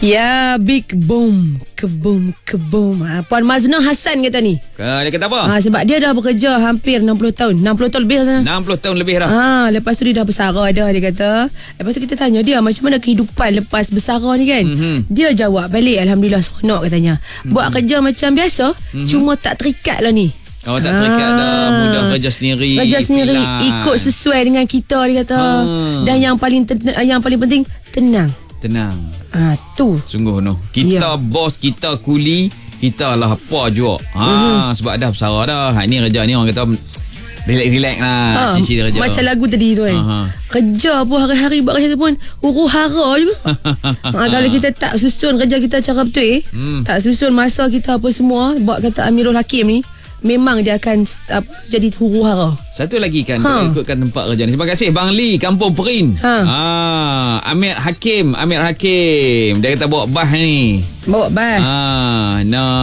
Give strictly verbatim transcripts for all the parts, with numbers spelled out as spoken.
Ya, big boom, keboom, keboom. Ha, Puan Maznah Hassan kata ni. Dia kata apa? Ha, sebab dia dah bekerja hampir enam puluh tahun. enam puluh tahun lebih sana. enam puluh tahun lebih dah. Ha, lepas tu dia dah bersara dah, dia kata. Lepas tu kita tanya dia macam mana kehidupan lepas bersara ni kan. Mm-hmm. Dia jawab balik, alhamdulillah seronok katanya. Mm-hmm. Buat kerja macam biasa, mm-hmm. cuma tak terikat lah ni. Oh, tak terikat ha. dah. Mudah kerja sendiri. Kerja sendiri, pilan. ikut sesuai dengan kita, dia kata. Ha. Dan yang paling ten- yang paling penting, tenang. Tenang. Ah, tu. Sungguh noh. Kita ya. Bos, kita kuli, kita lah apa juga. Ha, mm-hmm. sebab dah bersara dah. Ha, ni kerja ni orang kata relax-relax lah. Ha, cici dia kerja. Macam lagu tadi tu kan. Uh-huh. Kerja pun hari-hari buat kerja pun huru hara juga. ha, kalau kita tak susun kerja kita cara betul eh. Hmm. Tak susun masa kita apa semua, buat kata Amirul Hakim ni, memang dia akan uh, jadi huru hara. Satu lagi kan, ha. ikutkan tempat kerja ni. Terima kasih Bang Lee, Kampung Perin. Ha. Ah, Amir Hakim, Amir Hakim. Dia kata bawa bah ni. Bawa bah. Ah,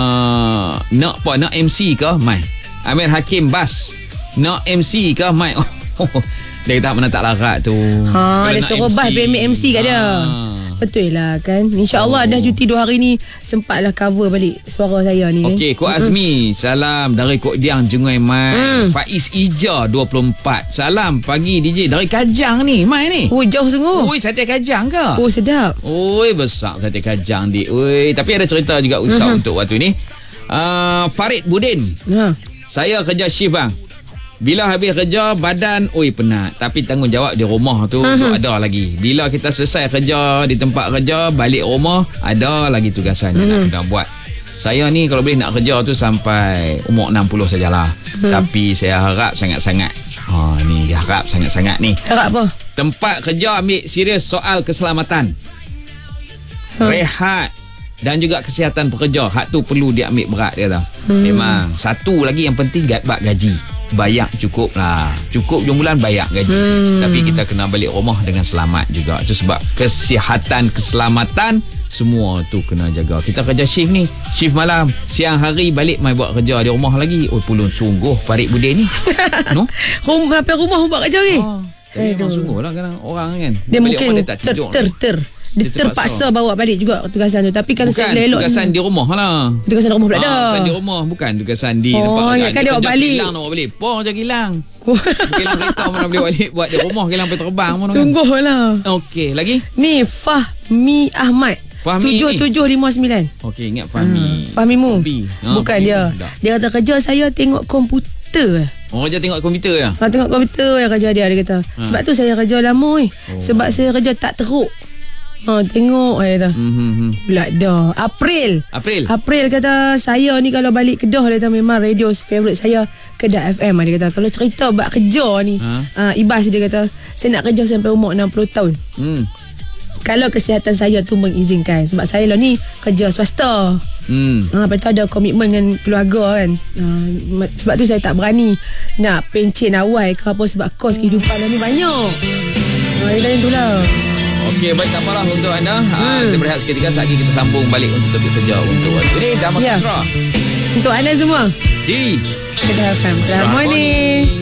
nak nak apa? Nak M C ke? Mai. Amir Hakim Bas. Nak M C ke? Mai. Oh, dia kata mana tak larat tu. Ha, dia suruh bah ambil M C kat dia. Ha. Betul lah kan. InsyaAllah oh. dah cuti dua hari ni, sempatlah cover balik suara saya ni. Okey, Kok Azmi, salam dari Kok Diang Jengui Mai. Mm. Faiz Ija dua puluh empat. Salam pagi D J dari Kajang ni, Mai ni. Oh, jauh sungguh. Oi, sate Kajang ke? Oh, sedap. Oi, besar sate Kajang dik. Oi, tapi ada cerita juga usah mm-hmm. untuk waktu ni. Uh, Farid Budin. Ha. Saya kerja shift bang. Bila habis kerja, badan oi penat. Tapi tanggungjawab di rumah tu, uh-huh. tu ada lagi. Bila kita selesai kerja di tempat kerja, balik rumah, ada lagi tugasan uh-huh. yang nak kena buat. Saya ni kalau boleh nak kerja tu sampai umur enam puluh sajalah. Uh-huh. Tapi saya harap sangat-sangat. Ha, ni dia harap sangat-sangat ni. Harap apa? Tempat kerja ambil serius soal keselamatan. Huh. Rehat. Dan juga kesihatan pekerja. Hak tu perlu dia ambil berat dia dah. Hmm. Memang. Satu lagi yang penting, bak gaji. Bayar cukup lah. Cukup jom bulan bayar gaji. Hmm. Tapi kita kena balik rumah dengan selamat juga. Itu sebab kesihatan, keselamatan, semua tu kena jaga. Kita kerja shift ni. Shift malam. Siang hari balik mai buat kerja di rumah lagi. Oh, pulun sungguh Farid Budin ni. No? Rumah, sampai rumah buat kerja lagi. Oh, tapi memang sungguh lah kadang orang kan. Dia balik mungkin dia tak ter, ter, ter. Dia terpaksa bawa balik juga tugasan tu. Tapi kalau bukan, saya elok tugasan di rumah lah. Tugasan di rumah pula dah. Tugasan di rumah. Bukan tugasan di oh, tempat kerja. Oh, kan dia bawa balik. Kilang nak bawa balik. Poh je kilang. Kilang kereta mana boleh balik. Buat di rumah kilang pergi terbang. Sungguh kan? lah. Okey, lagi? Ni Fahmi Ahmad. Fahmi tujuh tujuh lima sembilan. Okey, ingat Fahmi. Hmm. Fahmimu. Ha, bukan dia. Dah. Dia kata kerja saya tengok komputer. Oh, kerja tengok komputer ya? Ha, tengok komputer yang kerja dia, dia kata. Ha. Sebab tu saya kerja lama eh. Oh. Sebab saya kerja tak teruk. Ha, tengok dia kata. Mm-hmm. Pula dah. April. April. April kata saya ni kalau balik Kedah, dia kata memang radio favourite saya Kedah F M. Dia kata kalau cerita buat kerja ni, ha? uh, Ibas dia kata saya nak kerja sampai umur enam puluh tahun. Hmm. Kalau kesihatan saya tu mengizinkan. Sebab saya lah ni kerja swasta. Hmm. Ha, lepas tu ada komitmen dengan keluarga kan. Ha, sebab tu saya tak berani nak pencen awal ke apa, sebab kos kehidupan ni banyak. Ha, dia tu lah. Okey, baik, tak apalah untuk anda. Hmm. Ha, kita berehat seketika, saat lagi kita sambung balik untuk topik kerja untuk waktu ini. Damai ya. Sutra. Untuk anda semua di Kedah F M. Selamat morning.